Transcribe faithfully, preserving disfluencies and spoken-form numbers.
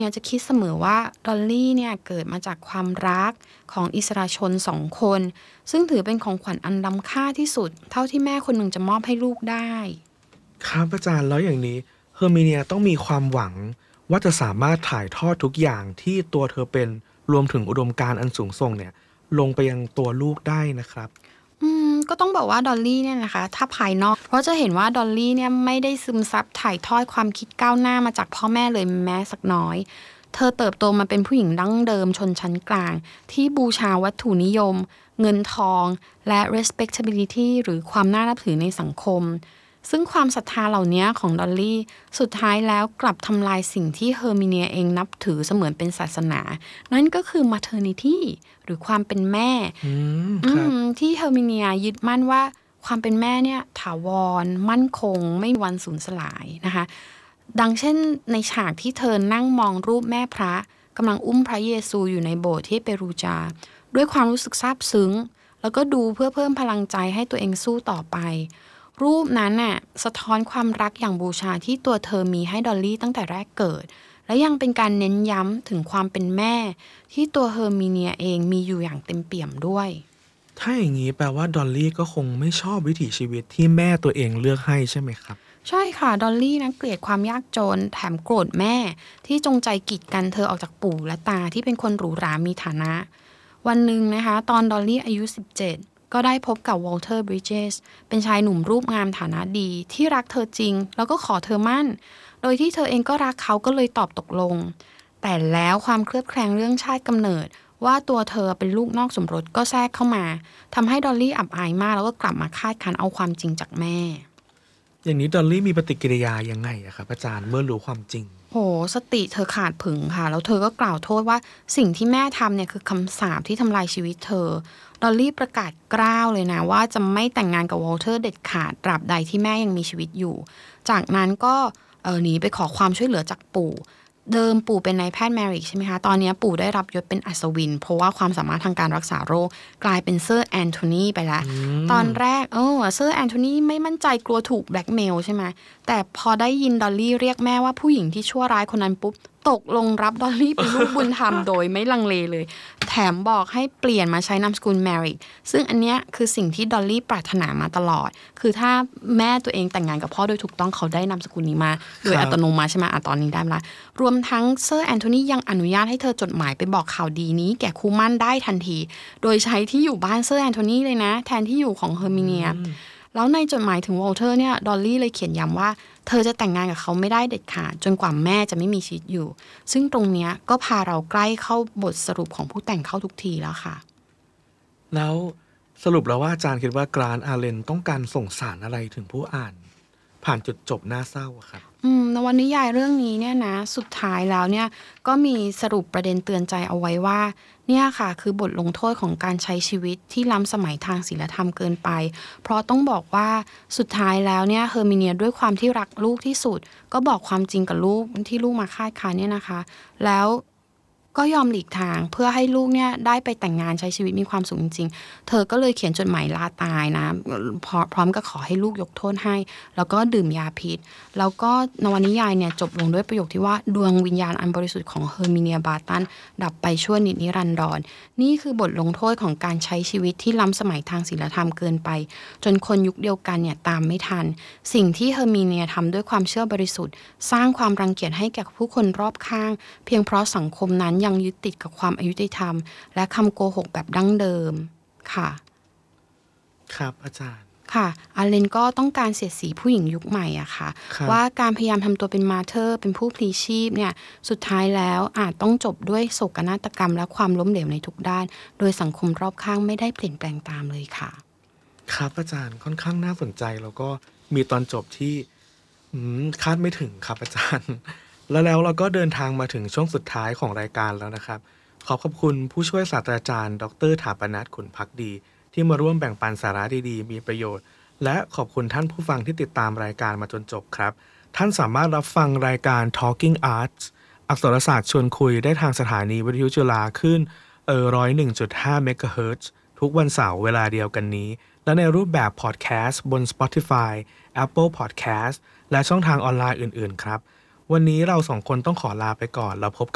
เนี่ยจะคิดเสมอว่าดอลลี่เนี่ยเกิดมาจากความรักของอิสระชนสองคนซึ่งถือเป็นของขวัญอันล้ำค่าที่สุดเท่าที่แม่คนหนึ่งจะมอบให้ลูกได้ครับอาจารย์แล้วอย่างนี้เฮอร์มิเนียต้องมีความหวังว่าจะสามารถถ่ายทอดทุกอย่างที่ตัวเธอเป็นรวมถึงอุดมการณ์อันสูงส่งเนี่ยลงไปยังตัวลูกได้นะครับอืมก็ต้องบอกว่าดอลลี่เนี่ยนะคะถ้าภายนอกเพราะจะเห็นว่าดอลลี่เนี่ยไม่ได้ซึมซับถ่ายทอดความคิดก้าวหน้ามาจากพ่อแม่เลยแม้สักน้อยเธอเติบโตมาเป็นผู้หญิงดั้งเดิมชนชั้นกลางที่บูชาวัตถุนิยมเงินทองและ respectability หรือความน่านับถือในสังคมซึ่งความศรัทธาเหล่านี้ของดอลลี่สุดท้ายแล้วกลับทำลายสิ่งที่เฮอร์มิเนียเองนับถือเสมือนเป็นศาสนานั่นก็คือ maternity หรือความเป็นแม่อืมครับที่เฮอร์มิเนียยึดมั่นว่าความเป็นแม่เนี่ยถาวรมั่นคงไม่มีวันสูญสลายนะคะดังเช่นในฉากที่เธอนั่งมองรูปแม่พระกำลังอุ้มพระเยซูอยู่ในโบสถ์ที่เปรูจาด้วยความรู้สึกซาบซึ้งแล้วก็ดูเพื่อเพิ่มพลังใจให้ตัวเองสู้ต่อไปรูปนั้นน่ะสะท้อนความรักอย่างบูชาที่ตัวเธอมีให้ดอลลี่ตั้งแต่แรกเกิดและยังเป็นการเน้นย้ำถึงความเป็นแม่ที่ตัวเฮอร์มิเนียเองมีอยู่อย่างเต็มเปี่ยมด้วยถ้าอย่างนี้แปลว่าดอลลี่ก็คงไม่ชอบวิถีชีวิตที่แม่ตัวเองเลือกให้ใช่ไหมครับใช่ค่ะดอลลี่นะเกลียดความยากจนแถมโกรธแม่ที่จงใจกีดกันเธอออกจากปู่และตาที่เป็นคนหรูหรามีฐานะวันหนึ่งนะคะตอนดอลลี่อายุสิบเจ็ดก็ได้พบกับวอลเตอร์บริดเจสเป็นชายหนุ่มรูปงามฐานะดีที่รักเธอจริงแล้วก็ขอเธอมั่นโดยที่เธอเองก็รักเขาก็เลยตอบตกลงแต่แล้วความเคลือบแคลงเรื่องชาติกำเนิดว่าตัวเธอเป็นลูกนอกสมรสก็แทรกเข้ามาทำให้ดอลลี่อับอายมากแล้วก็กลับมาคาดคั้นเอาความจริงจากแม่อย่างนี้ดอลลี่มีปฏิกิริยายังไงอะครับอาจารย์เมื่อรู้ความจริงโหสติเธอขาดผึงค่ะแล้วเธอก็กล่าวโทษว่าสิ่งที่แม่ทำเนี่ยคือคำสาปที่ทำลายชีวิตเธอดอลลี่ประกาศกล้าวเลยนะว่าจะไม่แต่งงานกับวอลเตอร์เด็ดขาดตราบใดที่แม่ยังมีชีวิตอยู่จากนั้นก็เออหนีไปขอความช่วยเหลือจากปู่เดิมปู่เป็นนายแพทย์แมริกใช่ไหมคะตอนนี้ปู่ได้รับยศเป็นอัศวินเพราะว่าความสามารถทางการรักษาโรคกลายเป็นเซอร์แอนโทนีไปแล้วตอนแรกเออเซอร์แอนโทนีไม่มั่นใจกลัวถูกแบล็กเมลใช่ไหมแต่พอได้ยินดอลลี่เรียกแม่ว่าผู้หญิงที่ชั่วร้ายคนนั้นปุ๊บตกลงรับดอลลี่เป็นลูกบุญธรรมโดยไม่ลังเลเลยแถมบอกให้เปลี่ยนมาใช้นามสกุลแมริกซึ่งอันเนี้ยคือสิ่งที่ดอลลี่ปรารถนามาตลอดคือถ้าแม่ตัวเองแต่งงานกับพ่อโดยถูกต้องเขาได้นามสกุลนี้มาโดยอัตโนมัติใช่ไหมอ่ะตอนนี้ได้ละรวมทั้งเซอร์แอนโทนียังอนุญาตให้เธอจดหมายไปบอกข่าวดีนี้แก่คู่หมั่นได้ทันทีโดยใช้ที่อยู่บ้านเซอร์แอนโทนีเลยนะแทนที่อยู่ของเฮอร์มิเนียแล้วในจดหมายถึงวอลเตอร์เนี่ยดอลลี่เลยเขียนย้ำว่าเธอจะแต่งงานกับเขาไม่ได้เด็ดขาดจนกว่าแม่จะไม่มีชีวิตอยู่ซึ่งตรงเนี้ยก็พาเราใกล้เข้าบทสรุปของผู้แต่งเข้าทุกทีแล้วค่ะแล้วสรุปแล้วว่าอาจารย์คิดว่ากรานต์อาเลนต้องการส่งสารอะไรถึงผู้อ่านผ่านจุดจบน่าเศร้าอะครับอืมนวนิยายเรื่องนี้เนี่ยนะสุดท้ายแล้วเนี่ยก็มีสรุปประเด็นเตือนใจเอาไว้ว่าเนี่ยค่ะคือบทลงโทษของการใช้ชีวิตที่ล้ำสมัยทางศีลธรรมเกินไปเพราะต้องบอกว่าสุดท้ายแล้วเนี่ยเฮอร์มิเนียด้วยความที่รักลูกที่สุดก็บอกความจริงกับลูกที่ลูกมาคาดคั้นเนี่ยนะคะแล้วก็ยอมหลีกทางเพื่อให้ลูกเนี่ยได้ไปแต่งงานใช้ชีวิตมีความสุขจริงๆเธอก็เลยเขียนจดหมายลาตายนะพร้อมกับขอให้ลูกยกโทษให้แล้วก็ดื่มยาพิษแล้วก็นวนิยายเนี่ยจบลงด้วยประโยคที่ว่าดวงวิญญาณอันบริสุทธิ์ของเฮอร์มิเนียบาตันดับไปชั่วนิจนิรันดรนี่คือบทลงโทษของการใช้ชีวิตที่ล้ำสมัยทางศีลธรรมเกินไปจนคนยุคเดียวกันเนี่ยตามไม่ทันสิ่งที่เฮอร์มิเนียทำด้วยความเชื่อบริสุทธิ์สร้างความรังเกียจให้แก่ผู้คนรอบข้างเพียงเพราะสังคมนั้นยังยึดติดกับความอยุติธรรมและคำโกหกแบบดั้งเดิมค่ะครับอาจารย์ค่ะอาเลนก็ต้องการเสียดสีผู้หญิงยุคใหม่อะค่ะว่าการพยายามทำตัวเป็นมาเธอร์เป็นผู้พลีชีพเนี่ยสุดท้ายแล้วอาจต้องจบด้วยโศกนาฏกรรมและความล้มเหลวในทุกด้านโดยสังคมรอบข้างไม่ได้เปลี่ยนแปลงตามเลยค่ะครับอาจารย์ค่อนข้างน่าสนใจแล้วก็มีตอนจบที่คาดไม่ถึงครับอาจารย์ แล้วแล้วเราก็เดินทางมาถึงช่วงสุดท้ายของรายการแล้วนะครับขอขอบคุณผู้ช่วยศาสตราจารย์ดรถาปนัสขุนภักดีที่มาร่วมแบ่งปันสาระดีๆมีประโยชน์และขอบคุณท่านผู้ฟังที่ติดตามรายการมาจนจบครับท่านสามารถรับฟังรายการ Talking Arts อักษรศาสตร์ชวนคุยได้ทางสถานีวิทยุจุฬาคลื่นเออ หนึ่งร้อยเอ็ดจุดห้า เมกะเฮิรตซ์ทุกวันเสาร์เวลาเดียวกันนี้และในรูปแบบพอดแคสต์บน Spotify Apple Podcast และช่องทางออนไลน์อื่นๆครับวันนี้เราสองคนต้องขอลาไปก่อนแล้วพบกัน